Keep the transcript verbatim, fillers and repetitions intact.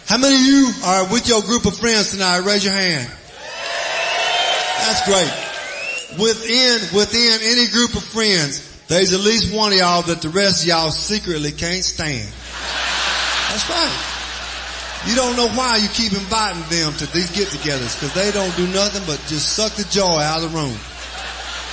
How many of you are with your group of friends tonight? Raise your hand. That's great. Within, within any group of friends, there's at least one of y'all that the rest of y'all secretly can't stand. That's right. You don't know why you keep inviting them to these get-togethers, because they don't do nothing but just suck the joy out of the room.